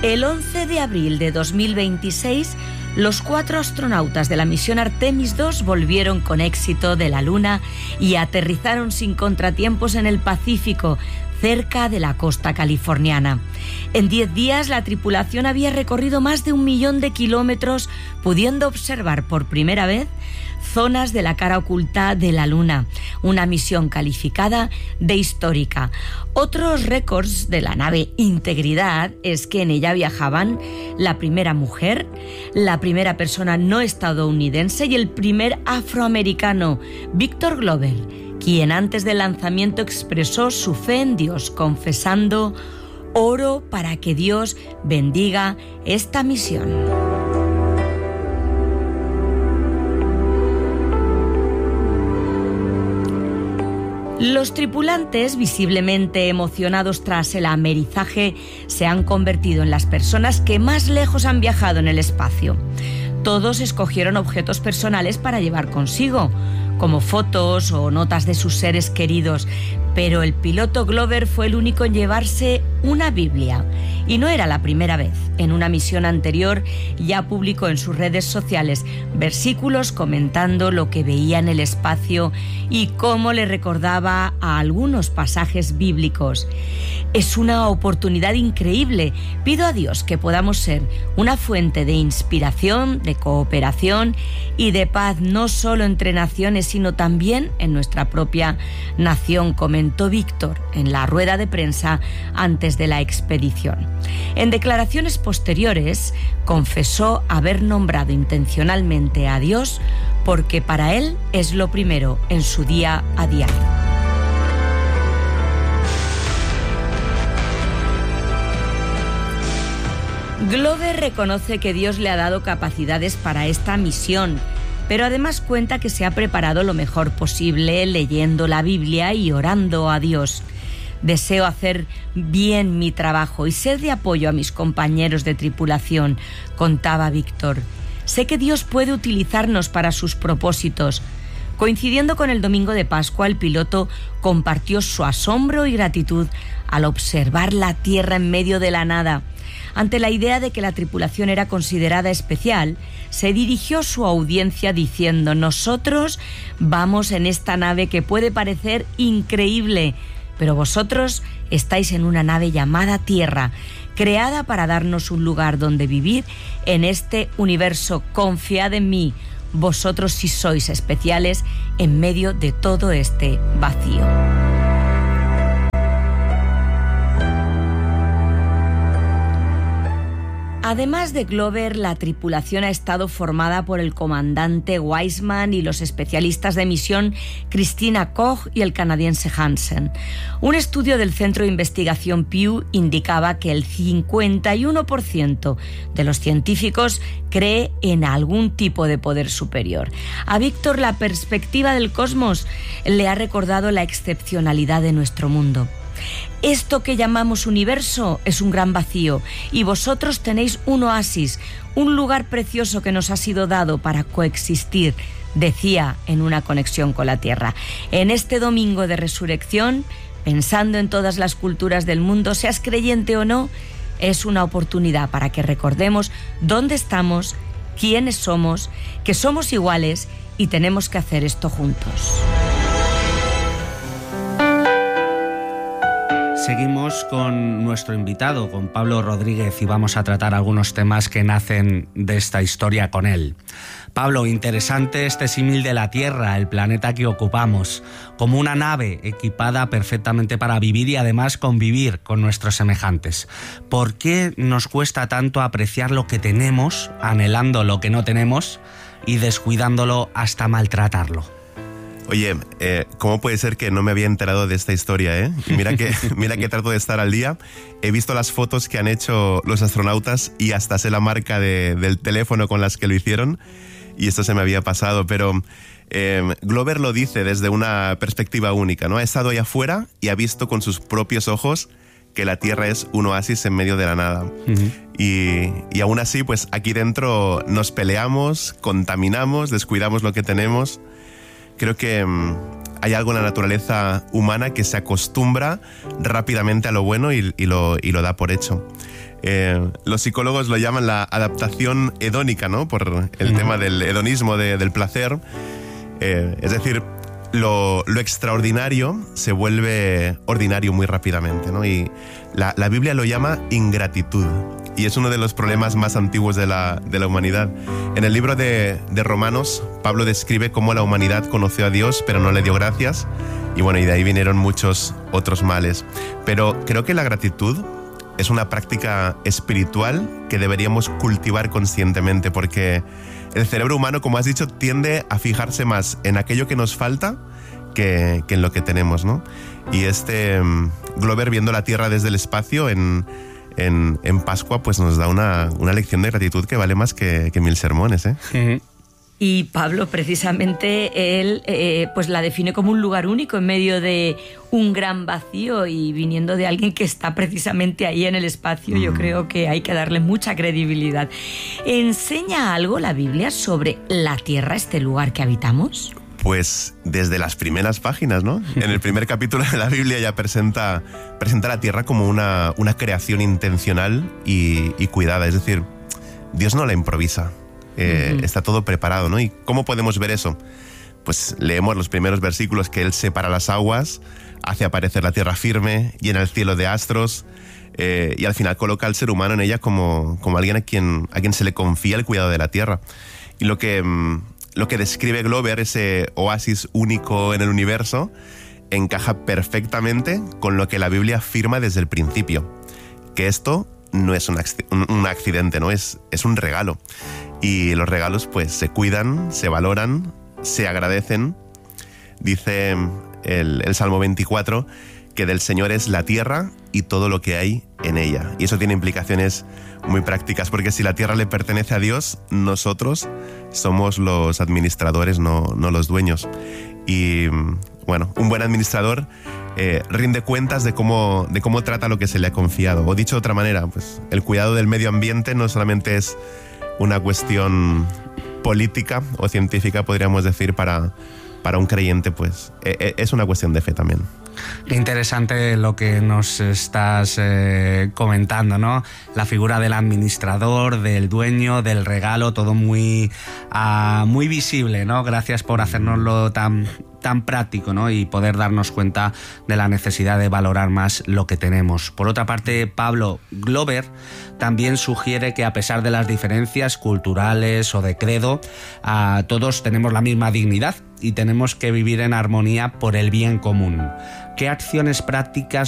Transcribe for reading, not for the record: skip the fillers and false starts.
El 11 de abril de 2026, los 4 astronautas de la misión Artemis II volvieron con éxito de la Luna y aterrizaron sin contratiempos en el Pacífico, cerca de la costa californiana. En 10 días, la tripulación había recorrido más de 1 millón de kilómetros, pudiendo observar por primera vez zonas de la cara oculta de la Luna, una misión calificada de histórica. Otros récords de la nave Integridad es que en ella viajaban la primera mujer, la primera persona no estadounidense y el primer afroamericano, Victor Glover, quien antes del lanzamiento expresó su fe en Dios, confesando: oro para que Dios bendiga esta misión. Los tripulantes, visiblemente emocionados tras el amerizaje, se han convertido en las personas que más lejos han viajado en el espacio. Todos escogieron objetos personales para llevar consigo, como fotos o notas de sus seres queridos, pero el piloto Glover fue el único en llevarse una Biblia. Y no era la primera vez. En una misión anterior ya publicó en sus redes sociales versículos comentando lo que veía en el espacio y cómo le recordaba a algunos pasajes bíblicos. Es una oportunidad increíble. Pido a Dios que podamos ser una fuente de inspiración, de cooperación y de paz, no solo entre naciones, sino también en nuestra propia nación, comentó Víctor en la rueda de prensa antes de la expedición. En declaraciones posteriores, confesó haber nombrado intencionalmente a Dios porque para él es lo primero en su día a día. Glover reconoce que Dios le ha dado capacidades para esta misión, pero además cuenta que se ha preparado lo mejor posible leyendo la Biblia y orando a Dios. Deseo hacer bien mi trabajo y ser de apoyo a mis compañeros de tripulación, contaba Víctor. Sé que Dios puede utilizarnos para sus propósitos. Coincidiendo con el domingo de Pascua, el piloto compartió su asombro y gratitud al observar la Tierra en medio de la nada. Ante la idea de que la tripulación era considerada especial, se dirigió a su audiencia diciendo: nosotros vamos en esta nave que puede parecer increíble, pero vosotros estáis en una nave llamada Tierra, creada para darnos un lugar donde vivir en este universo. Confiad en mí, vosotros sí sois especiales en medio de todo este vacío. Además de Glover, la tripulación ha estado formada por el comandante Wiseman y los especialistas de misión Christina Koch y el canadiense Hansen. Un estudio del Centro de Investigación Pew indicaba que el 51% de los científicos cree en algún tipo de poder superior. A Víctor, la perspectiva del cosmos le ha recordado la excepcionalidad de nuestro mundo. Esto que llamamos universo es un gran vacío y vosotros tenéis un oasis, un lugar precioso que nos ha sido dado para coexistir, decía en una conexión con la Tierra. En este domingo de resurrección, pensando en todas las culturas del mundo, seas creyente o no, es una oportunidad para que recordemos dónde estamos, quiénes somos, que somos iguales y tenemos que hacer esto juntos. Seguimos con nuestro invitado, con Pablo Rodríguez, y vamos a tratar algunos temas que nacen de esta historia con él. Pablo, interesante este símil de la Tierra, el planeta que ocupamos, como una nave equipada perfectamente para vivir y además convivir con nuestros semejantes. ¿Por qué nos cuesta tanto apreciar lo que tenemos, anhelando lo que no tenemos y descuidándolo hasta maltratarlo? Oye, ¿cómo puede ser que no me había enterado de esta historia, eh? Mira que trato de estar al día. He visto las fotos que han hecho los astronautas y hasta sé la marca del teléfono con las que lo hicieron, y esto se me había pasado, pero Glover lo dice desde una perspectiva única, ¿no? Ha estado ahí afuera y ha visto con sus propios ojos que la Tierra es un oasis en medio de la nada. Uh-huh. Y aún así, pues aquí dentro nos peleamos, contaminamos, descuidamos lo que tenemos. Creo que hay algo en la naturaleza humana que se acostumbra rápidamente a lo bueno y lo da por hecho. Los psicólogos lo llaman la adaptación hedónica, ¿no? Por el tema del hedonismo, del placer. Es decir, lo extraordinario se vuelve ordinario muy rápidamente, ¿no? Y la Biblia lo llama ingratitud. Y es uno de los problemas más antiguos de la humanidad. En el libro de Romanos, Pablo describe cómo la humanidad conoció a Dios, pero no le dio gracias. Y bueno, y de ahí vinieron muchos otros males. Pero creo que la gratitud es una práctica espiritual que deberíamos cultivar conscientemente, porque el cerebro humano, como has dicho, tiende a fijarse más en aquello que nos falta que en lo que tenemos, ¿no? Y Glover, viendo la Tierra desde el espacio en Pascua, pues nos da una lección de gratitud que vale más que 1000 sermones, ¿eh? Uh-huh. Y Pablo, precisamente, él pues la define como un lugar único en medio de un gran vacío, y viniendo de alguien que está precisamente ahí en el espacio, yo creo que hay que darle mucha credibilidad. ¿Enseña algo la Biblia sobre la Tierra, este lugar que habitamos? Pues desde las primeras páginas, ¿no? En el primer capítulo de la Biblia ya presenta la Tierra como una creación intencional y cuidada. Es decir, Dios no la improvisa. Está todo preparado, ¿no? ¿Y cómo podemos ver eso? Pues leemos los primeros versículos que Él separa las aguas, hace aparecer la tierra firme, llena el cielo de astros, y al final coloca al ser humano en ella como alguien a quien se le confía el cuidado de la tierra. Y lo que describe Glover, ese oasis único en el universo, encaja perfectamente con lo que la Biblia afirma desde el principio, que esto no es un accidente, ¿no? Es un regalo. Y los regalos pues se cuidan, se valoran, se agradecen. Dice el Salmo 24 que del Señor es la tierra y todo lo que hay en ella. Y eso tiene implicaciones muy prácticas, porque si la tierra le pertenece a Dios, nosotros somos los administradores, no los dueños. Y bueno, un buen administrador rinde cuentas de cómo trata lo que se le ha confiado. O dicho de otra manera, pues el cuidado del medio ambiente no solamente es una cuestión política o científica, podríamos decir, para un creyente, pues es una cuestión de fe también. Qué interesante lo que nos estás comentando, ¿no? La figura del administrador, del dueño, del regalo, todo muy visible, ¿no? Gracias por hacérnoslo tan práctico, ¿no? Y poder darnos cuenta de la necesidad de valorar más lo que tenemos. Por otra parte, Pablo, Glover también sugiere que a pesar de las diferencias culturales o de credo, todos tenemos la misma dignidad y tenemos que vivir en armonía por el bien común. ¿Qué acciones prácticas